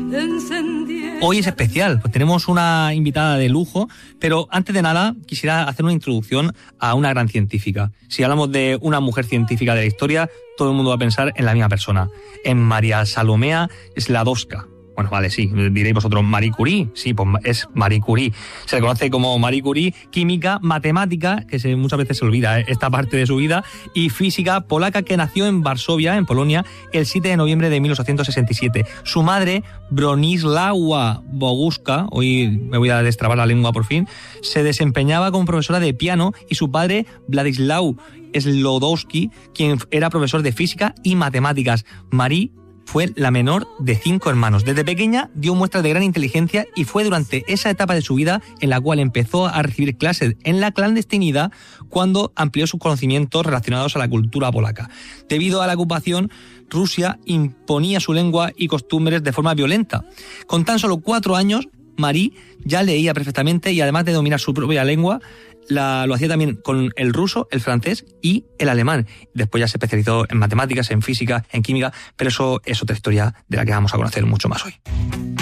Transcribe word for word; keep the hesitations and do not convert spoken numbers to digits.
Hoy es especial, pues tenemos una invitada de lujo, pero antes de nada quisiera hacer una introducción a una gran científica. Si hablamos de una mujer científica de la historia, todo el mundo va a pensar en la misma persona, en María Salomea Sklodowska. Bueno, vale, sí, diréis vosotros, Marie Curie, sí, pues es Marie Curie. Se le conoce como Marie Curie, química, matemática, que se, muchas veces se olvida ¿eh? esta parte de su vida, y física polaca, que nació en Varsovia, en Polonia, el siete de noviembre de mil ochocientos sesenta y siete. Su madre, Bronisława Boguska, hoy me voy a destrabar la lengua por fin, se desempeñaba como profesora de piano, y su padre, Władysław Sklodowski, quien era profesor de física y matemáticas. Marie fue la menor de cinco hermanos. Desde pequeña dio muestras de gran inteligencia y fue durante esa etapa de su vida en la cual empezó a recibir clases en la clandestinidad cuando amplió sus conocimientos relacionados a la cultura polaca. Debido a la ocupación, Rusia imponía su lengua y costumbres de forma violenta. Con tan solo cuatro años, Marie ya leía perfectamente y además de dominar su propia lengua, La, lo hacía también con el ruso, el francés y el alemán. Después ya se especializó en matemáticas, en física, en química, pero eso es otra historia de la que vamos a conocer mucho más hoy.